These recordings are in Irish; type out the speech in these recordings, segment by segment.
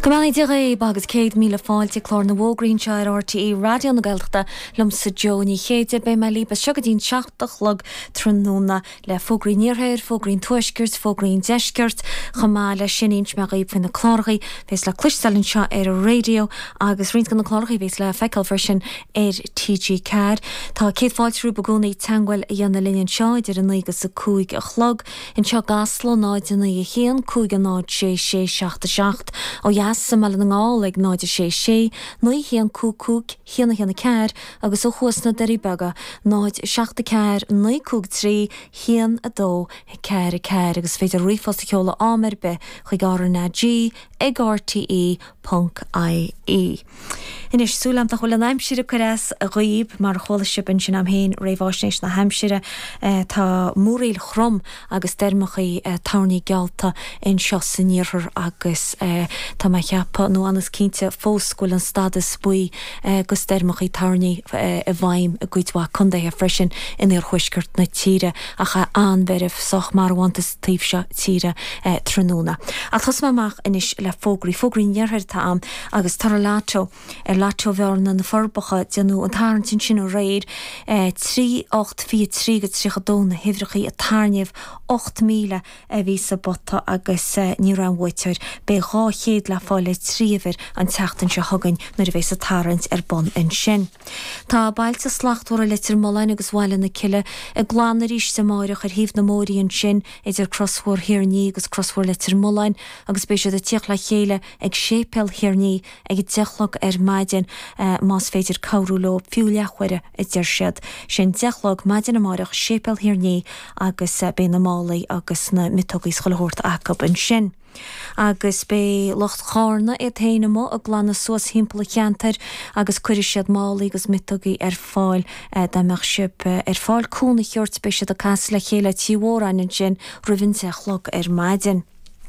Gymani dirai bagus céad míle fáilte chlár na Walgreenshire RTE radio na Gaeltachta lum sa Joni chéide be me líbas sigadín 60 lug trúna le fógraí níorthair, fógraín tuaisgirt, fógraín deisgirt, chumá le sinnínt me gaib fin na chlárgaí, fés le clistalinn seo ar a radio agus rint gan na chlárgaí fés le fecal version ar TG Car. Tá céad fáilte rú bagúnaí teanghfuil a dhéanana líonn seo idir an agus a cúig a chlog in seo gaslo náid in a chéan cúig a náid sé 67 ó sama le ngáil ag náide sé, nuí hían cúcúg, híanana ceir agus ó chuasna derí bega, náid 60 ceir, nuí cúg 3, hían a dó, ceir agus féidir rifosta ceola ámar be chuig áranna G ag RTE.ie. Inis súlam tá chula naimsire cuireas a ghaíb mar chola sibin sin am héin réhásnéis na heimsire tá múrail chrom agus dermachaí tarnaí gealta in seo saníorthar agus tá mai cheappa nó anas cínte fóscoil an stadas buí gus dermachaí tarnaí a bhaim a gcuidhá chundaithe freisin inar chuisgurt na tíre a cha anverif soch mar wantas tíbse tíre tróna. A thos maach inis le fógraí níorthar tá am agus tar láto láto bhearna na forbacha deanú an tarntin sin ó réid 3843 go tríchadóna hifrichaí a tarniamh 8,000 a ví sa botta agus ní ran bhaiteir be gáchéad le fáile tríomhar an teachtain se thugann nar a bhés a tarint ar bon in sin. Tá bailte slachtúra litir mollain agus bhile na ciile a glána ríis sa máireach ar híomh na mórí an sin idir crossfuór hiarní agus crossfuór litir mollain agus béise a tíoch le chéile ag sépel hiarní ag dechlog ar maidin más féidir cabhrú lo fiúleachhuire i dtíir siad sin dechlog maidin amáireach sépel hiarní agus bé na málaí agus na mitógaí scoilthóirt acab an sin. Agus bé locht chána é théine mó a glanna suas himmpla cheantar agus cuirir siad málaí agus mitógaí ar fáil meach sib ar fáil cúna cheort béise a cas le chéile tíhórain an sin roimhin dechlog ar maidin.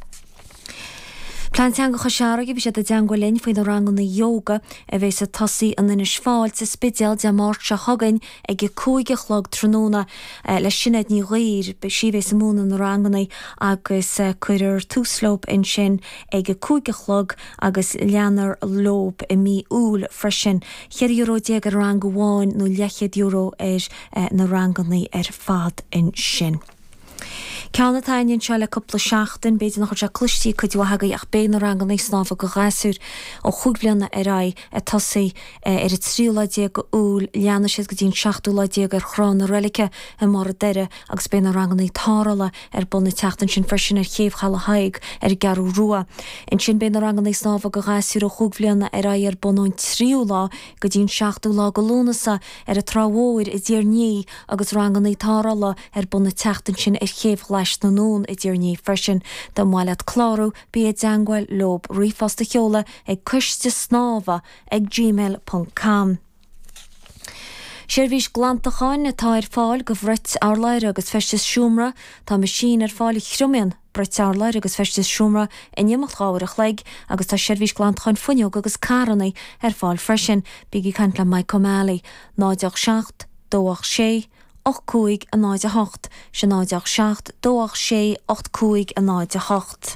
Plan teanga chasearagi bhí sé a deangolinn faoin do rangan na yoga a bheits a tosaí an inis fáil sa spidéal de mát se thugann ag go cúige chlog tróna le sinad ní ghair be si bheits múna na ranganna agus cuirir túslób in sin ag go cúige chlog agus leanar lob i mí úl freisin €1 déag ar rang goháin nó €100 ar na ranganna ar fad in sin. Ceanna tainn seo le cúpla seachtain beidir nach se cluistí chuid wathagaí ach béna rangan níos snáfa go gáasúr ó chuglianna ar a tosaí ar a tríúlaidé go úl leanana siad go dtín 16 ar chrán na relice a mar a deire agus béna rangannaí tárala ar buna teachtain sin freisin ar chéomh chala haig ar garú rua. In sin béna rangannaí snáfa go gáasúr ó chuglianna ar bunóin tríúlá go dtín 16 go lúnasa ar a tráhóir i dtíar ní agus rangannaí tárala ar buna teachtain sin ar chéomh leis na nún i dtíar ní freisin do máilead chlárú bí a deanghfuil lob rifosta cheola ag cuiste snáva ag gmail.com. Seirbhís glantacháin atá ar fáil go bhreitt áirlaire agus festas siúmra tá me sin ar fáil chrumian breit áirlaire agus festas siúmra in nimachtáirach leig agus tá seirbhís glantacháin fuineog agus carannaí ar fáil freisin bíí cant le Michael Malley 97 26 8 cúig a 98 sin 97 26 8 cúig a 98.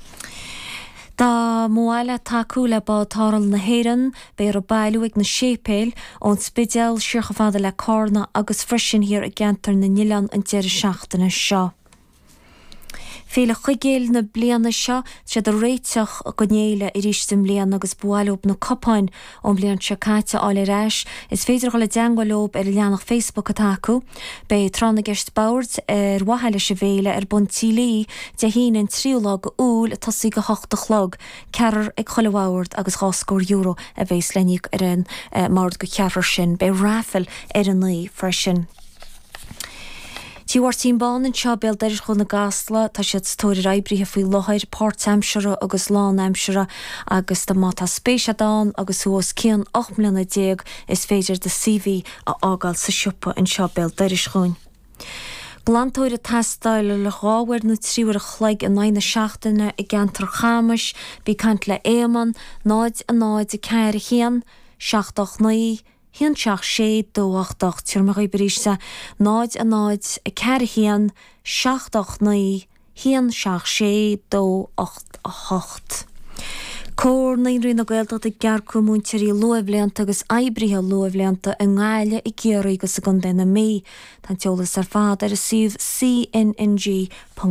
Tá móile taú le bátáral na héan bé a bailúigh na sépéil ón spidéal siorcha fada le cána agus freisin hir a gentar na Nílan an deir seachtainna seo. Féle chuigéil na bliana seo sé a réiteach a gonéile i rístim blian agus buáilób na copáin ón blian se caite áile reis is féidir go le deanghilób ar leanach Facebook atácu be tránna gist báirt ar waheile se bhéile ar bun tílí de híanaan tríúla go úl a tosaí go 8 log cearar ag choilehhairt agus €8 a bhééis leníigh ar an mard go cearar sin be raffel ar an naí freisin. Tíhhar tín bán an seo béal deidir chun na gasla tá siad tóir raibrithe faoi lothir páirt aimsere agus lán aimsere agus tá mátá spéisiadáin agus thuas cían 8 mbliana déag is féidir de CV a ágáil sa siúpa an seo béal deidir chuin. Glantóir a testáile le gáhar na tríúir a chleig a 9 seachtainna i gentar chamas bí cant le éman náid a ceir chéan 69 Hían seach sé dóach tíir mar bríise náid a ceir chéan 69 hían seach sé dó 8. Cór naon rin gailta ag gearcú múntirí luamhléanta agus eibrithe luamhléanta a ngáile i ggéirí agus a gan déna mí, tá teolas ar fad ar a suíomh cnng.ie.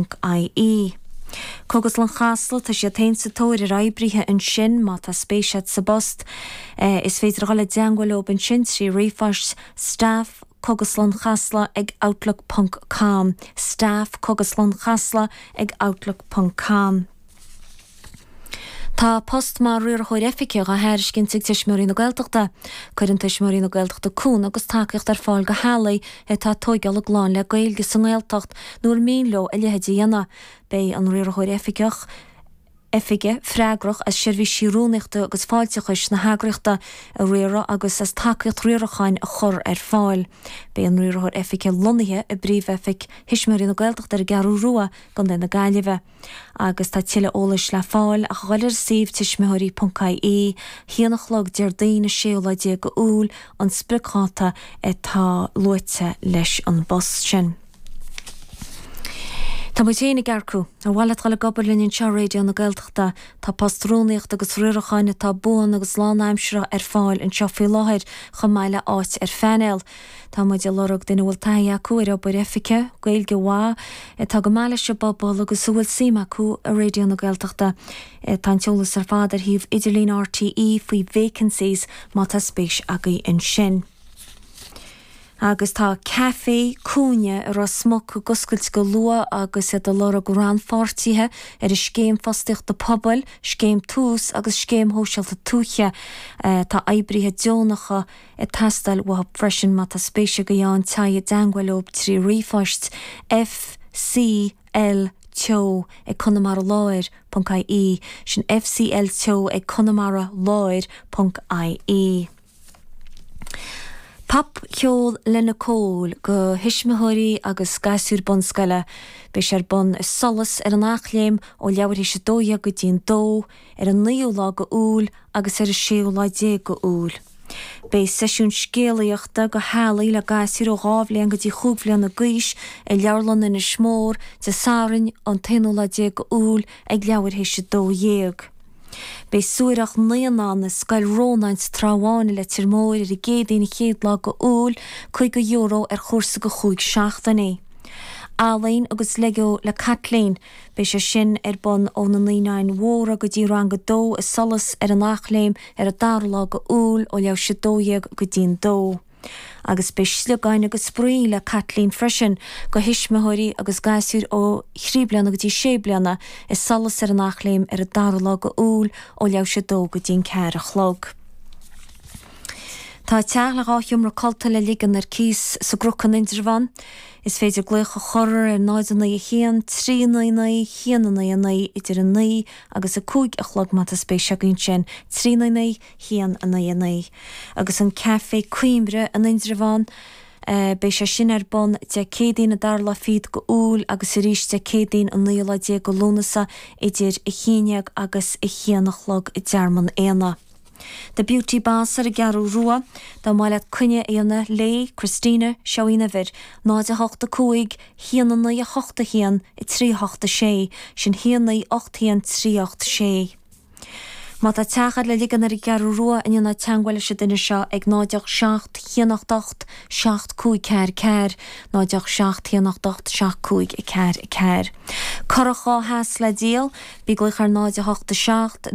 Cogus lan chasla tá sé tain sa tóir ar eibrithe an sin má tá spéisiad sa bost, is féidir gáile deanghfuil an sin trí rifáist staff Coguslan chasla ag outlook.com, staff Coguslan chasla ag outlook.com. Tá post mar rior chuir effice a háiris cinn sig teismirí na gailteachta, chuir an teismirí na gailteachta cún agus takeíocht ar fáil go hálaí tá tóigeal a gláin le gailge san gailteacht nuair míló a lehead dhéana bé an rior chuir effige freigrach as sirví siúrúnachta agus fáilteachis na hagraachta a riora agus as takeíocht rioracháin a chur ar fáil. Bé an rior chuir effige lonithe a bríomh effig hismirí na gailteachta ar garú rua gan den na gaiileh. Agus tá tiile ólais le fáil a ghailir síomh teismirí.ie híanach log deardaine séola dé go úl an spricáta tá luite leis an bost sin. Tá mu téna garcú ar bhile chaile gobarlinn seo réidir na gailteachta tá pastrúnaíocht agus rioracháine tá buan agus lánaimsere ar fáil an seo fiú láthir chu maiile áit ar féineal. Tá muid de lorug duine bhfuil taí acu ar obair effice, gail go bhá, tá go maiile se bobbal agus bhfuil sima acu a réidir na gailteachta. Tá teolas ar fad ar híomh idirlín RTE faoi vacancies má tá spéis agaí in sin. Agus tá café cúne ar a smoc goscailt go lua agus a lora go ran fortíthe ar is scéim fasticht de pobl, scéim tús agus scéim hósealta túche tá eibrithe deonacha i tastal wahab freisin má tá spéise go dheán taide danghfuilób trí rifáist FCL teo ag Conamara Láir.ie sin FCL teo ag Conamara Láir.ie. Pap cheol lena cóil go hisismithirí agus gasúr bonscaile be sé bon is solas ar an nachléim ó leabhar hí sé dóide go dtíon dó ar an níolá go úl agus ar a séolá dé go úl. Bé seisiún scéalaíochta go hálaí le gasúr ó gábhléan go dtí chúbhléan na gaiis i leabharlan ina smór de sárin an tainolá dé go úl ag leabhar hí sé dó dhéag. Bé suúireach naanán na scail rónaint tráháine le tirmóir ar i gédaoine chéad lá go úl €5 ar chóirsa go chuig seachtaí. Alain agus legó le Kathleen bé sé sin ar bon ó na 9 mhóra go dtí ran go dó is solas ar an nachléim ar a dar lá go úl ó leabh sé dóiag go dtíon dó. Agus be sliogáin agus sprí le Kathleen freisin go hisismithirí agus gasúr ó chríblianna go dtí séblianna is solas ar an nachléim ar a darlá go úl ó leabh sé dó go dtíon ceir a chlog. Tá teaghlá hiomra colta le ligan ar cís sa gruchan indirvan, is féidir glucha chorar ar 9 chéan, 3 chéanana idir an naí agus a cúig a chlog mat a spéise gún sin 3 chéan a naí. Agus an café Coimbre an indirvan, bé sé sin ar bon de cédaoin a dar le fiad go úl agus i ríis de cédaoin an níolá dé go lúnasa idir i chéineag agus i chéanachlog i dearman éana. The Beauty Bas ar a garú rua, dá máile cunne éana lé Christina Seoína vid, náid a 8 cúig, híanana a 8 chéan i 3 sé, sin híanana 8 chéan 3 sé. Má tá teachad le ligan ar i garú rua in ionna teanghfuile se duine seo ag 9 chéanacht 6 cúig ceir, 9 chéanacht 6 cúig i ceir. Corachá heas le díal, bí gluch ar 9 7